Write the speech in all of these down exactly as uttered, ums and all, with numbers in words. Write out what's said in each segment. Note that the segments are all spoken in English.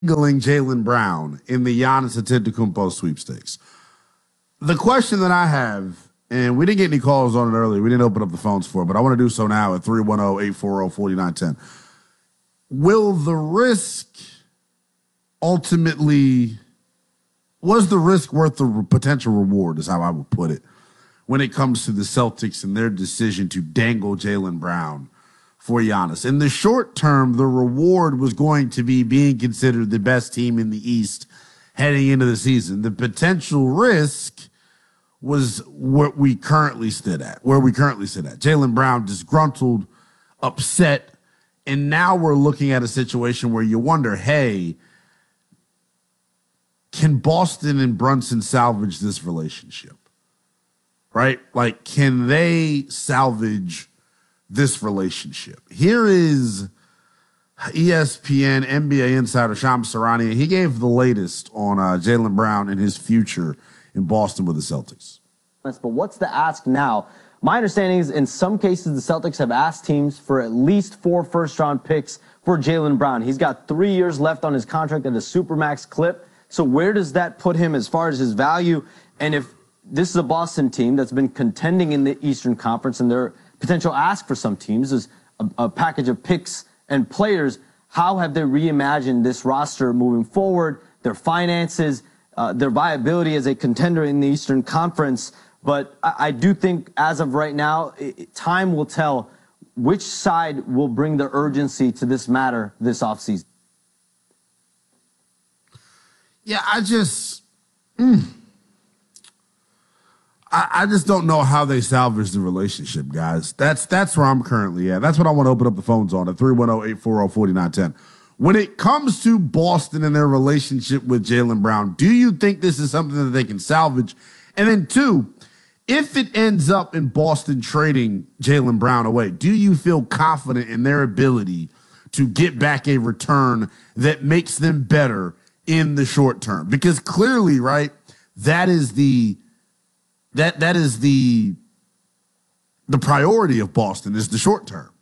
Angling Jaylen Brown in the Giannis Antetokounmpo sweepstakes. The question that I have, and we didn't get any calls on it earlier. We didn't open up the phones for it, but I want to do so now at three one zero, eight four zero, four nine one zero. Will the risk ultimately, was the risk worth the potential reward is how I would put it when it comes to the Celtics and their decision to dangle Jaylen Brown for Giannis. In the short term, the reward was going to be being considered the best team in the East heading into the season. The potential risk was what we currently stood at, where we currently sit at. Jaylen Brown disgruntled, upset, and now we're looking at a situation where you wonder, hey, can Boston and Brunson salvage this relationship? Right? Like, can they salvage this relationship? Here is E S P N N B A insider Shams Charania. He gave the latest on uh, Jaylen Brown and his future in Boston with the Celtics. But what's the ask now? My understanding is in some cases the Celtics have asked teams for at least four first-round picks for Jaylen Brown. He's got three years left on his contract at a supermax clip. So where does that put him as far as his value? And if this is a Boston team that's been contending in the Eastern Conference and their potential ask for some teams is a, a package of picks and players, how have they reimagined this roster moving forward, their finances, uh, their viability as a contender in the Eastern Conference? But I, I do think as of right now, it, time will tell which side will bring the urgency to this matter this offseason. Yeah, I just, mm, I, I just don't know how they salvage the relationship, guys. That's that's where I'm currently at. That's what I want to open up the phones on at three one zero, eight four zero, four nine one zero. When it comes to Boston and their relationship with Jaylen Brown, do you think this is something that they can salvage? And then two, if it ends up in Boston trading Jaylen Brown away, do you feel confident in their ability to get back a return that makes them better in the short term? Because clearly, right, that is the that that is the the priority of Boston is the short term.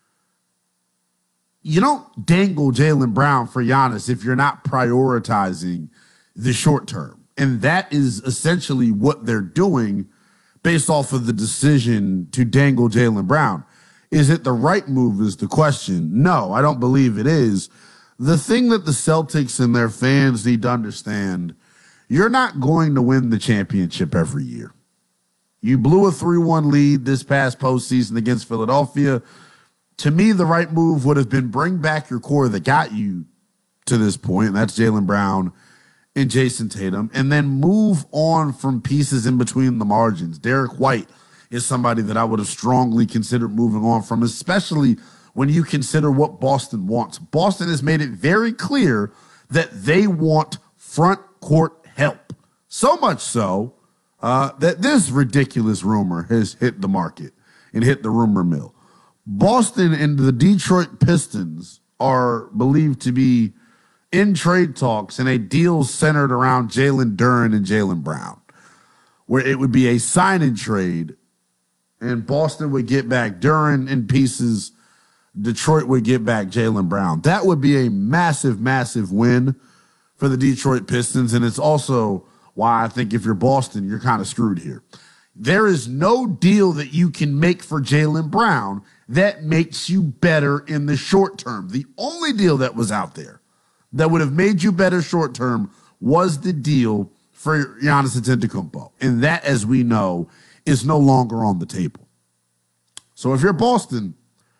You don't dangle Jaylen Brown for Giannis if you're not prioritizing the short term. And that is essentially what they're doing based off of the decision to dangle Jaylen Brown. Is it the right move is the question. No, I don't believe it is. The thing that the Celtics and their fans need to understand, you're not going to win the championship every year. You blew a three one lead this past postseason against Philadelphia. To me, the right move would have been bring back your core that got you to this point, and that's Jaylen Brown and Jason Tatum, and then move on from pieces in between the margins. Derek White is somebody that I would have strongly considered moving on from, especially when you consider what Boston wants. Boston has made it very clear that they want front court help. So much so uh, that this ridiculous rumor has hit the market and hit the rumor mill. Boston and the Detroit Pistons are believed to be in trade talks and a deal centered around Jalen Duren and Jaylen Brown, where it would be a sign and trade, and Boston would get back Duren in pieces. Detroit would get back Jaylen Brown. That would be a massive, massive win for the Detroit Pistons, and it's also why I think if you're Boston, you're kind of screwed here. There is no deal that you can make for Jaylen Brown that makes you better in the short term. The only deal that was out there that would have made you better short term was the deal for Giannis Antetokounmpo, and that, as we know, is no longer on the table. So if you're Boston,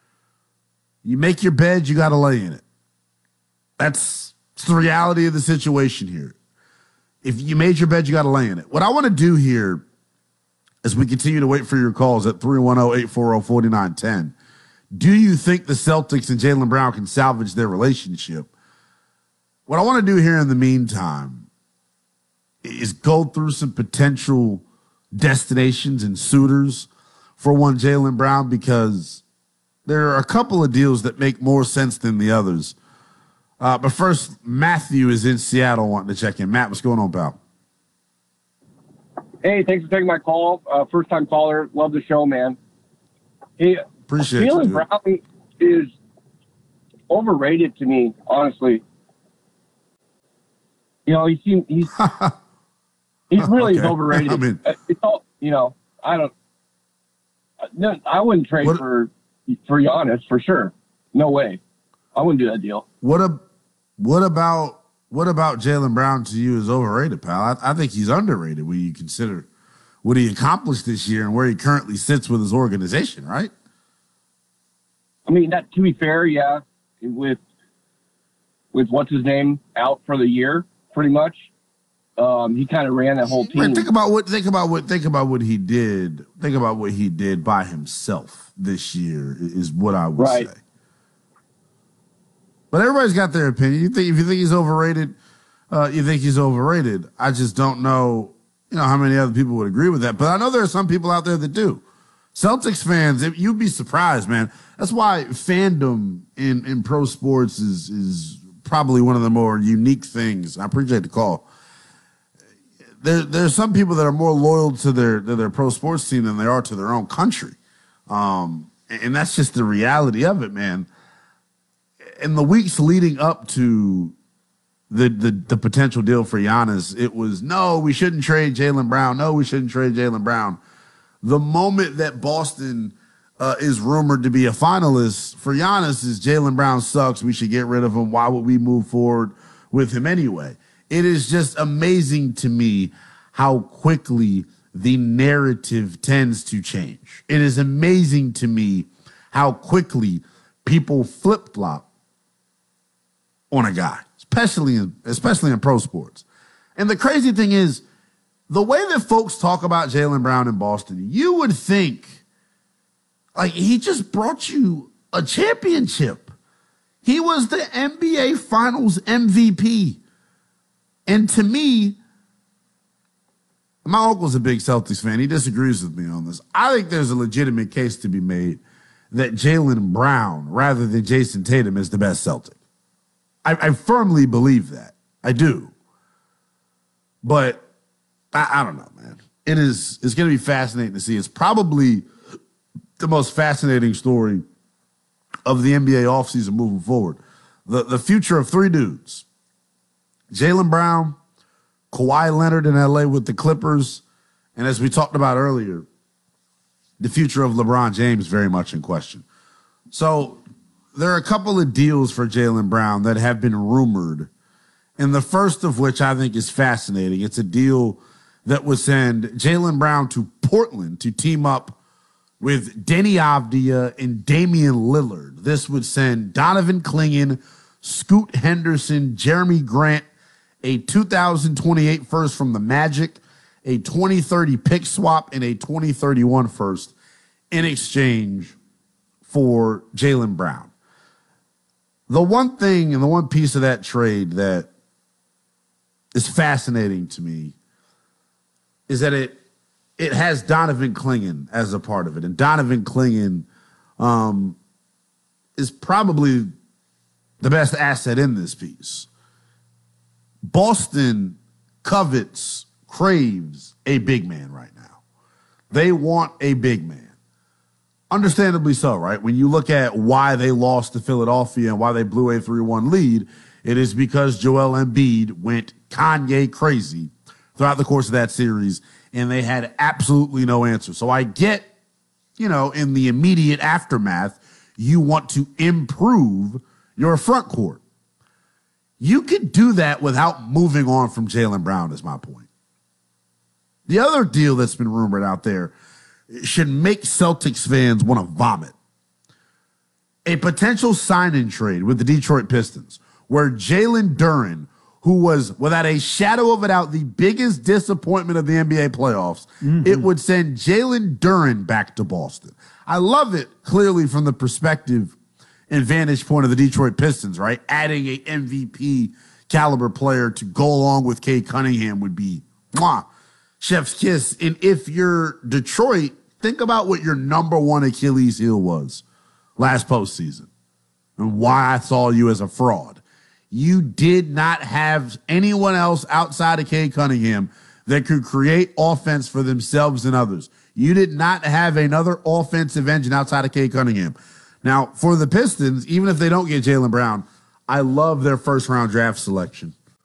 you make your bed, you got to lay in it. That's, that's the reality of the situation here. If you made your bed, you got to lay in it. What I want to do here as we continue to wait for your calls at three one zero, eight four zero, four nine one zero, do you think the Celtics and Jaylen Brown can salvage their relationship? What I want to do here in the meantime is go through some potential destinations and suitors for one Jaylen Brown, because there are a couple of deals that make more sense than the others. Uh, but first, Matthew is in Seattle wanting to check in. Matt, what's going on, pal? Hey, thanks for taking my call. Uh, first-time caller. Love the show, man. Hey, Appreciate Jaylen you, Brown is overrated to me, honestly. You know, he seems he's he really is Okay. overrated. I mean- it's all you know. I don't. No, I wouldn't trade What- for for Giannis for sure. No way. I wouldn't do that deal. What a, what about what about Jaylen Brown to you is overrated, pal? I, I think he's underrated when you consider what he accomplished this year and where he currently sits with his organization, right? I mean, that to be fair, yeah, with with what's his name out for the year, pretty much. Um, he kind of ran that whole team. Right, think about what think about what think about what he did. Think about what he did by himself this year is what I would Right. say. But everybody's got their opinion. You think if you think he's overrated, uh, you think he's overrated. I just don't know, you know, how many other people would agree with that. But I know there are some people out there that do. Celtics fans, if- you'd be surprised, man. That's why fandom in, in pro sports is is probably one of the more unique things. I appreciate the call. There, there's some people that are more loyal to their to their pro sports team than they are to their own country, um, and that's just the reality of it, man. In the weeks leading up to the, the the potential deal for Giannis, it was no, we shouldn't trade Jaylen Brown. No, we shouldn't trade Jaylen Brown. The moment that Boston uh, is rumored to be a finalist for Giannis is Jaylen Brown sucks. We should get rid of him. Why would we move forward with him anyway? It is just amazing to me how quickly the narrative tends to change. It is amazing to me how quickly people flip-flop on a guy, especially in, especially in pro sports. And the crazy thing is, the way that folks talk about Jaylen Brown in Boston, you would think, like, he just brought you a championship. He was the N B A Finals M V P. And to me, my uncle's a big Celtics fan. He disagrees with me on this. I think there's a legitimate case to be made that Jaylen Brown, rather than Jason Tatum, is the best Celtic. I, I firmly believe that. I do. But I, I don't know, man. It is, it's going to be fascinating to see. It's probably the most fascinating story of the N B A offseason moving forward. The, the future of three dudes. Jaylen Brown, Kawhi Leonard in L A with the Clippers, and as we talked about earlier, the future of LeBron James very much in question. So there are a couple of deals for Jaylen Brown that have been rumored, and the first of which I think is fascinating. It's a deal that would send Jaylen Brown to Portland to team up with Denny Avdia and Damian Lillard. This would send Donovan Clingan, Scoot Henderson, Jeremy Grant, a two thousand twenty-eight first from the Magic, a twenty thirty pick swap, and a twenty thirty-one first in exchange for Jaylen Brown. The one thing and the one piece of that trade that is fascinating to me is that it it has Donovan Clingan as a part of it. And Donovan Clingan um, is probably the best asset in this piece. Boston covets, craves a big man right now. They want a big man. Understandably so, right? When you look at why they lost to Philadelphia and why they blew a three one lead, it is because Joel Embiid went Kanye crazy throughout the course of that series, and they had absolutely no answer. So I get, you know, in the immediate aftermath, you want to improve your front court. You could do that without moving on from Jaylen Brown, is my point. The other deal that's been rumored out there should make Celtics fans want to vomit. A potential sign-in trade with the Detroit Pistons, where Jalen Duren, who was, without a shadow of a doubt, the biggest disappointment of the N B A playoffs, mm-hmm. it would send Jalen Duren back to Boston. I love it, clearly, from the perspective and vantage point of the Detroit Pistons, right? Adding a M V P caliber player to go along with Cade Cunningham would be mwah, chef's kiss. And if you're Detroit, think about what your number one Achilles heel was last postseason and why I saw you as a fraud. You did not have anyone else outside of Cade Cunningham that could create offense for themselves and others. You did not have another offensive engine outside of Cade Cunningham. Now, for the Pistons, even if they don't get Jaylen Brown, I love their first-round draft selection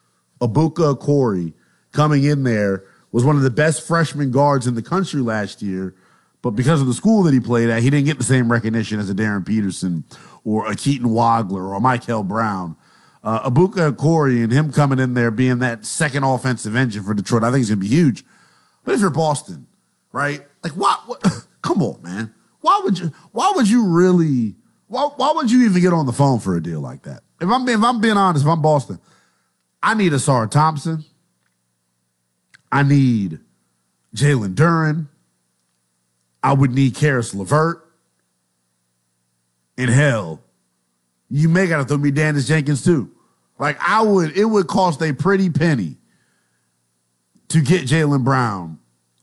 Ibuka Okori coming in there was one of the best freshman guards in the country last year, but because of the school that he played at, he didn't get the same recognition as a Darren Peterson or a Keaton Wagler or a Michael Brown. Uh, Ibuka Okori and him coming in there being that second offensive engine for Detroit, I think is going to be huge. But if you're Boston, right? Like, what? what come on, man. Why would you? Why would you really? Why, why would you even get on the phone for a deal like that? If I'm being, if I'm being honest, if I'm Boston, I need Asar Thompson. I need Jalen Duren. I would need Karis LeVert. And hell, you may got to throw me Dennis Jenkins too. Like I would, it would cost a pretty penny to get Jaylen Brown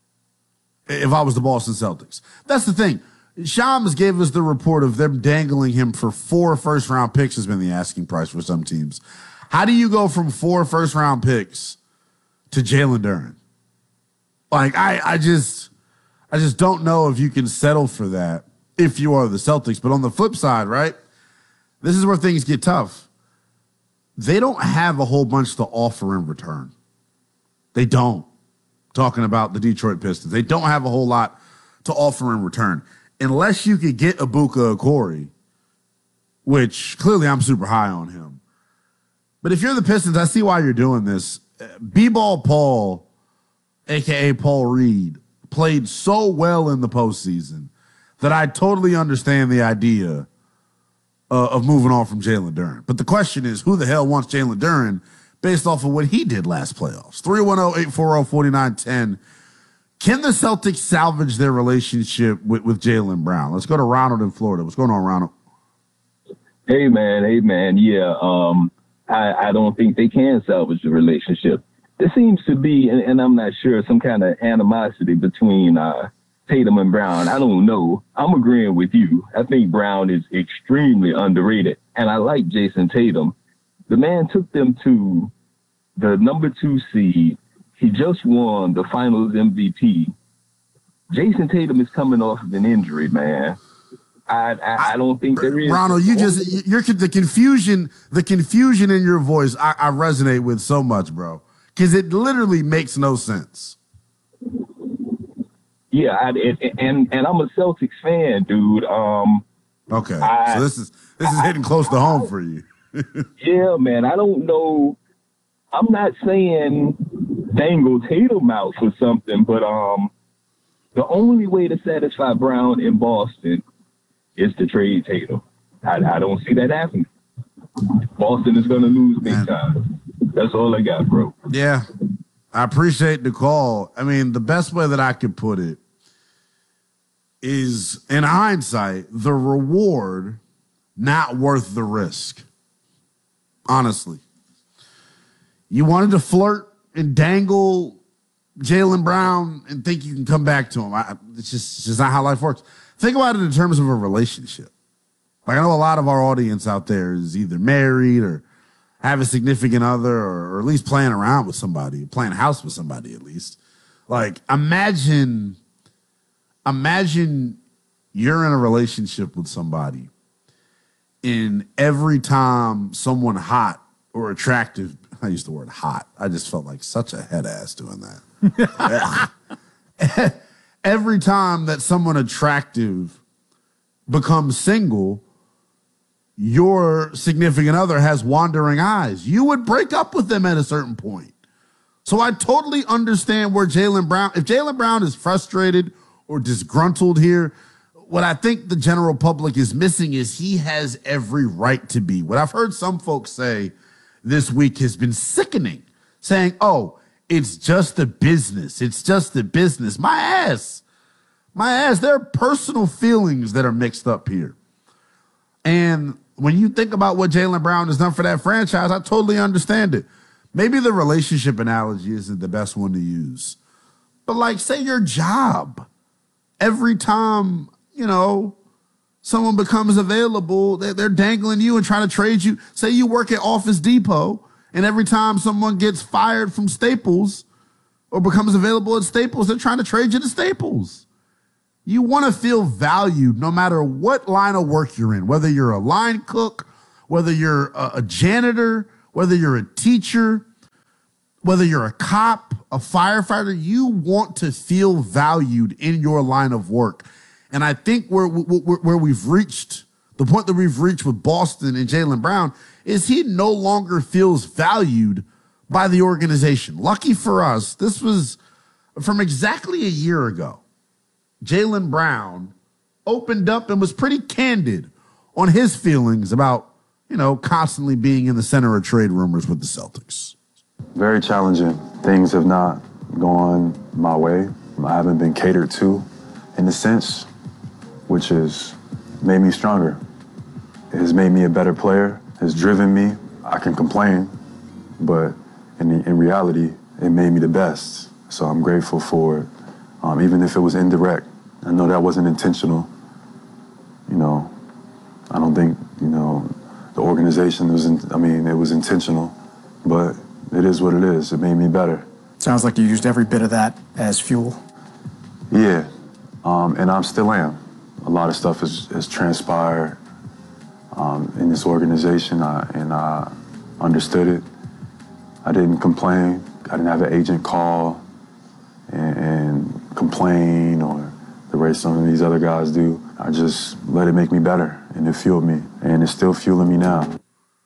if I was the Boston Celtics. That's the thing. Shams gave us the report of them dangling him for four first-round picks has been the asking price for some teams. How do you go from four first-round picks to Jalen Duren? Like, I, I just I just don't know if you can settle for that if you are the Celtics. But on the flip side, right, this is where things get tough. They don't have a whole bunch to offer in return. They don't. Talking about the Detroit Pistons. They don't have a whole lot to offer in return. Unless you could get Ibuka Okori, which clearly I'm super high on him. But if you're the Pistons, I see why you're doing this. B-Ball Paul, a k a. Paul Reed, played so well in the postseason that I totally understand the idea uh, of moving on from Jalen Duren. But the question is, who the hell wants Jalen Duren based off of what he did last playoffs? three one zero, eight four zero, four nine one zero. Can the Celtics salvage their relationship with, with Jaylen Brown? Let's go to Ronald in Florida. What's going on, Ronald? Hey, man. Hey, man. Yeah, um, I, I don't think they can salvage the relationship. There seems to be, and, and I'm not sure, some kind of animosity between uh, Tatum and Brown. I don't know. I'm agreeing with you. I think Brown is extremely underrated, and I like Jason Tatum. The man took them to the number two seed. He just won the Finals M V P. Jason Tatum is coming off of an injury, man. I I, I don't think there is. Ronald, you just you're the confusion, the confusion in your voice. I, I resonate with so much, bro, because it literally makes no sense. Yeah, I, it, and and I'm a Celtics fan, dude. Um, okay, I, so this is this is hitting close to home for you. Yeah, man. I don't know. I'm not saying dangle Tatum out for something, but um, the only way to satisfy Brown in Boston is to trade Tatum. I, I don't see that happening. Boston is going to lose big time. That's all I got, bro. Yeah, I appreciate the call. I mean, the best way that I could put it is, in hindsight, the reward not worth the risk. Honestly. You wanted to flirt and dangle Jaylen Brown and think you can come back to him. I, it's, just, it's just not how life works. Think about it in terms of a relationship. Like, I know a lot of our audience out there is either married or have a significant other or, or at least playing around with somebody, playing house with somebody at least. Like, imagine, imagine you're in a relationship with somebody and every time someone hot or attractive, I used the word hot. I just felt like such a head ass doing that. Every time that someone attractive becomes single, your significant other has wandering eyes. You would break up with them at a certain point. So I totally understand where Jaylen Brown, if Jaylen Brown is frustrated or disgruntled here, what I think the general public is missing is he has every right to be. What I've heard some folks say this week has been sickening, saying, oh, it's just a business. It's just a business. My ass. My ass. There are personal feelings that are mixed up here. And when you think about what Jaylen Brown has done for that franchise, I totally understand it. Maybe the relationship analogy isn't the best one to use. But like, say your job. Every time, you know, someone becomes available, they're, they're dangling you and trying to trade you. Say you work at Office Depot, and every time someone gets fired from Staples or becomes available at Staples, they're trying to trade you to Staples. You want to feel valued no matter what line of work you're in, whether you're a line cook, whether you're a, a janitor, whether you're a teacher. whether you're a cop, a firefighter, you want to feel valued in your line of work. And I think where, where, where we've reached, the point that we've reached with Boston and Jaylen Brown is he no longer feels valued by the organization. Lucky for us, this was from exactly a year ago. Jaylen Brown opened up and was pretty candid on his feelings about, you know, constantly being in the center of trade rumors with the Celtics. Very challenging. Things have not gone my way. I haven't been catered to in a sense, which has made me stronger. It has made me a better player, has driven me. I can complain, but in, in reality, it made me the best. So I'm grateful for it, um, even if it was indirect. I know that wasn't intentional. You know, I don't think, you know, the organization was, in, I mean, it was intentional, but it is what it is. It made me better. Sounds like you used every bit of that as fuel. Yeah, um, and I still am. A lot of stuff has, has transpired um, in this organization, I, and I understood it. I didn't complain. I didn't have an agent call and, and complain or the way some of these other guys do. I just let it make me better, and it fueled me, and it's still fueling me now.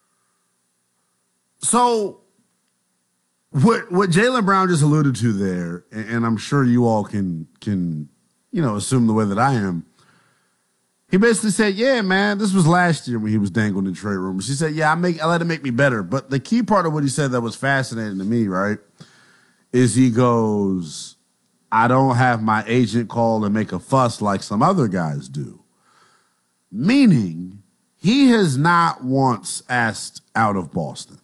So what what Jaylen Brown just alluded to there, and, and I'm sure you all can can you know assume the way that I am. He basically said, "Yeah, man, this was last year when he was dangling in trade rumors." He said, "Yeah, I make I let it make me better." But the key part of what he said that was fascinating to me, right, is he goes, "I don't have my agent call and make a fuss like some other guys do." Meaning, he has not once asked out of Boston.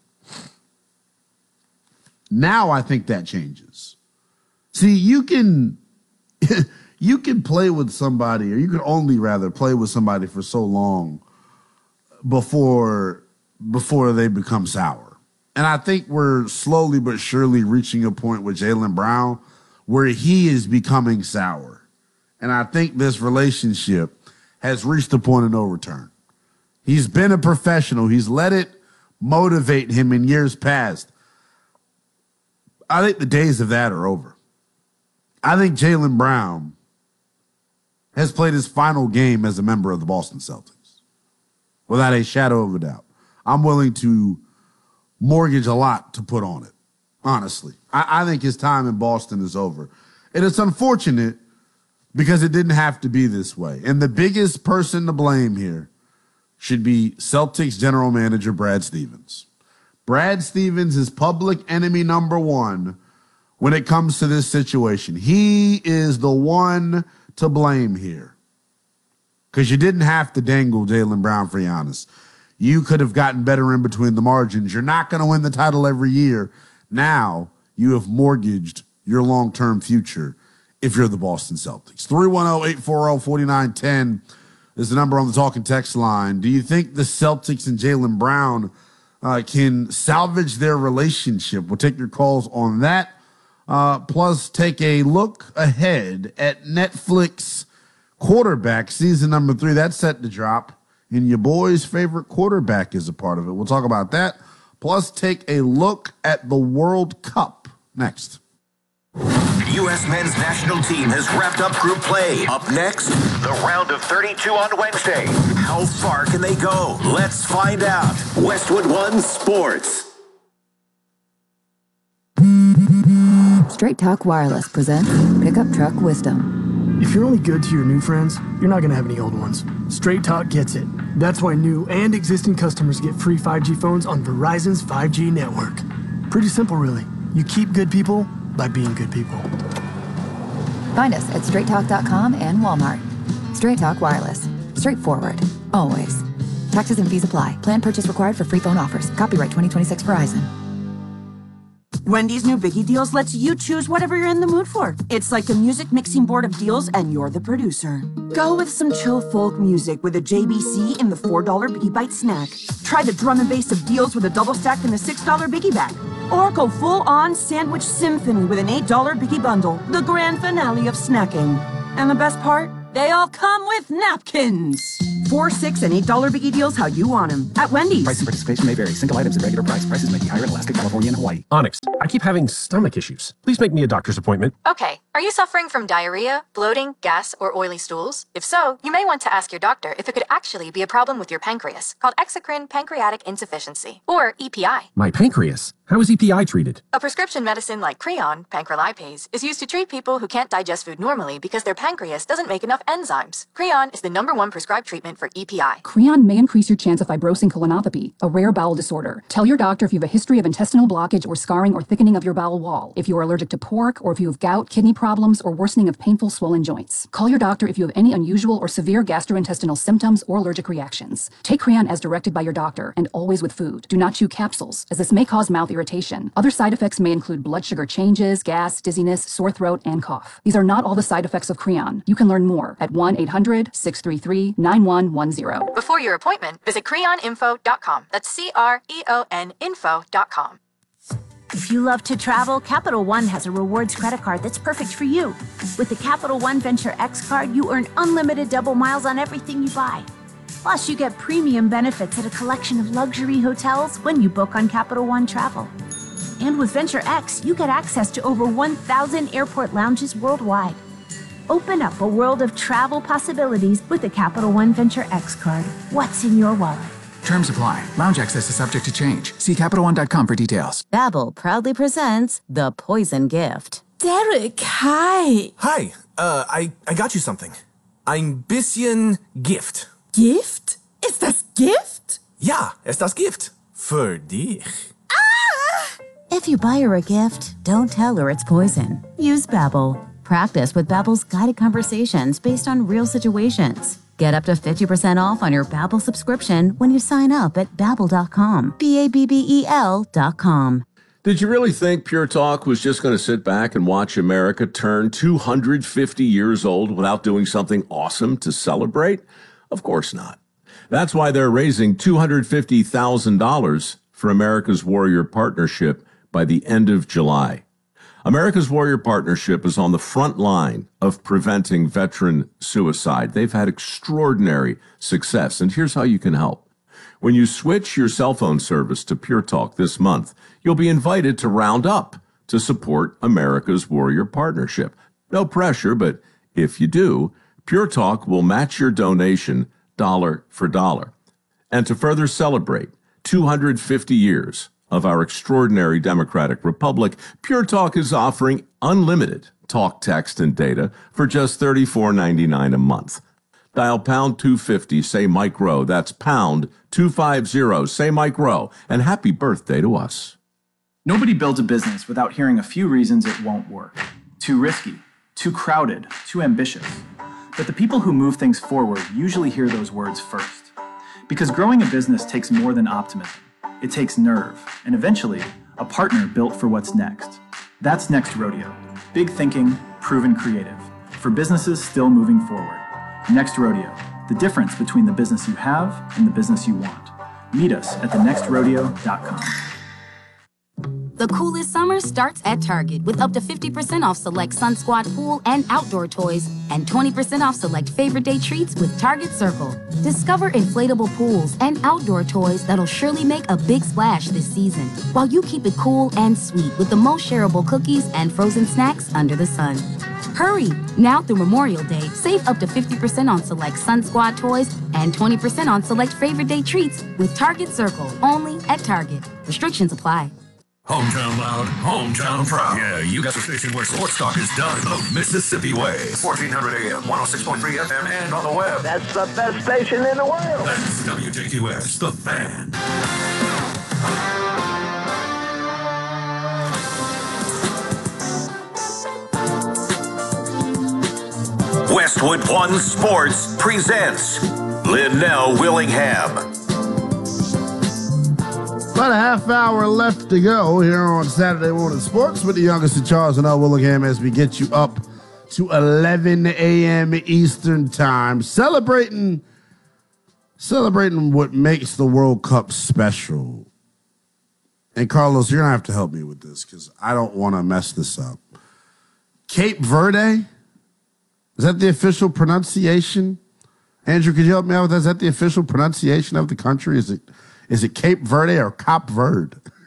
Now I think that changes. See, you can you can play with somebody, or you can only rather play with somebody for so long before before they become sour. And I think we're slowly but surely reaching a point with Jaylen Brown where he is becoming sour. And I think this relationship has reached a point of no return. He's been a professional. He's let it motivate him in years past. I think the days of that are over. I think Jaylen Brown has played his final game as a member of the Boston Celtics, without a shadow of a doubt. I'm willing to mortgage a lot to put on it, honestly. I, I think his time in Boston is over. And it's unfortunate because it didn't have to be this way. And the biggest person to blame here should be Celtics general manager Brad Stevens. Brad Stevens is public enemy number one when it comes to this situation. He is the one to blame here. Because you didn't have to dangle Jaylen Brown for Giannis. You could have gotten better in between the margins. You're not going to win the title every year. Now you have mortgaged your long-term future if you're the Boston Celtics. three one zero, eight four zero, four nine one zero is the number on the talking text line. Do you think the Celtics and Jaylen Brown uh, can salvage their relationship? We'll take your calls on that. Uh, plus, take a look ahead at Netflix Quarterback season number three. That's set to drop, and your boy's favorite quarterback is a part of it. We'll talk about that. Plus, take a look at the World Cup next. The U S men's national team has wrapped up group play. Up next, the round of thirty-two on Wednesday. How far can they go? Let's find out. Westwood One Sports. Straight Talk Wireless presents Pickup Truck Wisdom. If you're only good to your new friends, you're not going to have any old ones. Straight Talk gets it. That's why new and existing customers get free five G phones on Verizon's five G network. Pretty simple, really. You keep good people by being good people. Find us at straight talk dot com and Walmart. Straight Talk Wireless. Straightforward. Always. Taxes and fees apply. Plan purchase required for free phone offers. Copyright twenty twenty-six Verizon. Wendy's new Biggie Deals lets you choose whatever you're in the mood for. It's like a music mixing board of deals, and you're the producer. Go with some chill folk music with a J B C in the four dollar Biggie Bite snack. Try the drum and bass of deals with a double stack in the six dollar Biggie Bag. Or go full-on sandwich symphony with an eight dollar Biggie Bundle, the grand finale of snacking. And the best part? They all come with napkins. Four, six, and eight dollar biggie deals how you want them at Wendy's. Price and participation may vary. Single items at regular price. Prices may be higher in Alaska, California, and Hawaii. Onyx, I keep having stomach issues. Please make me a doctor's appointment. Okay, are you suffering from diarrhea, bloating, gas, or oily stools? If so, you may want to ask your doctor if it could actually be a problem with your pancreas, called exocrine pancreatic insufficiency, or E P I. My pancreas? How is E P I treated? A prescription medicine like Creon, pancrelipase, is used to treat people who can't digest food normally because their pancreas doesn't make enough enzymes. Creon is the number one prescribed treatment for E P I. Creon may increase your chance of fibrosing colonopathy, a rare bowel disorder. Tell your doctor if you have a history of intestinal blockage or scarring or thickening of your bowel wall, if you are allergic to pork, or if you have gout, kidney problems, or worsening of painful swollen joints. Call your doctor if you have any unusual or severe gastrointestinal symptoms or allergic reactions. Take Creon as directed by your doctor, and always with food. Do not chew capsules, as this may cause mouth irritation. Other side effects may include blood sugar changes, gas, dizziness, sore throat, and cough. These are not all the side effects of Creon. You can learn more at one eight hundred, six three three, nine one one zero. Before your appointment, visit creon info dot com. That's C R E O N info dot com. If you love to travel, Capital One has a rewards credit card that's perfect for you. With the Capital One Venture X card, you earn unlimited double miles on everything you buy. Plus, you get premium benefits at a collection of luxury hotels when you book on Capital One Travel. And with Venture X, you get access to over one thousand airport lounges worldwide. Open up a world of travel possibilities with the Capital One Venture X card. What's in your wallet? Terms apply. Lounge access is subject to change. See Capital One dot com for details. Babbel proudly presents The Poison Gift. Derek, hi. Hi. Uh, I, I got you something. Ein bisschen Gift. Gift? Ist das Gift? Ja, es das Gift. Für dich. If you buy her a gift, don't tell her it's poison. Use Babbel. Practice with Babbel's guided conversations based on real situations. Get up to fifty percent off on your Babbel subscription when you sign up at babbel dot com. B A B B E L dot com. Did you really think Pure Talk was just going to sit back and watch America turn two hundred fifty years old without doing something awesome to celebrate? Of course not. That's why they're raising two hundred fifty thousand dollars for America's Warrior Partnership by the end of July. America's Warrior Partnership is on the front line of preventing veteran suicide. They've had extraordinary success, and here's how you can help. When you switch your cell phone service to Pure Talk this month, you'll be invited to round up to support America's Warrior Partnership. No pressure, but if you do, Pure Talk will match your donation dollar for dollar. And to further celebrate two hundred fifty years of our extraordinary democratic republic, Pure Talk is offering unlimited talk, text, and data for just thirty-four ninety-nine a month. Dial pound two fifty, say Mike Rowe. That's pound two fifty, say Mike Rowe. And happy birthday to us. Nobody builds a business without hearing a few reasons it won't work. Too risky, too crowded, too ambitious. But the people who move things forward usually hear those words first. Because growing a business takes more than optimism. It takes nerve, and eventually, a partner built for what's next. That's Next Rodeo. Big thinking, proven creative. For businesses still moving forward. Next Rodeo. The difference between the business you have and the business you want. Meet us at the next rodeo dot com. The coolest summer starts at Target with up to fifty percent off select Sun Squad pool and outdoor toys and twenty percent off select favorite day treats with Target Circle. Discover inflatable pools and outdoor toys that'll surely make a big splash this season, while you keep it cool and sweet with the most shareable cookies and frozen snacks under the sun. Hurry! Now through Memorial Day, save up to fifty percent on select Sun Squad toys and twenty percent on select favorite day treats with Target Circle, only at Target. Restrictions apply. Hometown loud, hometown proud. Yeah, you got the station where sports talk is done the Mississippi way. fourteen hundred A M, one oh six point three F M, and on the web. That's the best station in the world. That's W J Q S, The Fan. Westwood One Sports presents Linnell Willingham. About a half hour left to go here on Saturday Morning Sports with the youngest of Charles and L. Willingham as we get you up to eleven A M Eastern Time, celebrating, celebrating what makes the World Cup special. And Carlos, you're gonna have to help me with this because I don't want to mess this up. Cape Verde, is that the official pronunciation? Andrew, could you help me out with that? Is that the official pronunciation of the country? Is it is it Cape Verde or Cop Verde?